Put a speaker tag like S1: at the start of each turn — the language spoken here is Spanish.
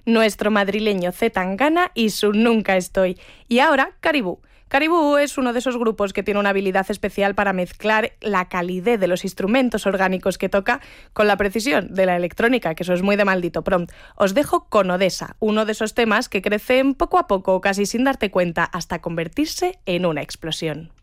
S1: nuestro madrileño C. Tangana y su Nunca Estoy. Y ahora, Caribou. Caribou es uno de esos grupos que tiene una habilidad especial para mezclar la calidez de los instrumentos orgánicos que toca con la precisión de la electrónica, que eso es muy de maldito prompt. Os dejo con Odessa, uno de esos temas que crecen poco a poco, casi sin darte cuenta, hasta convertirse en una explosión.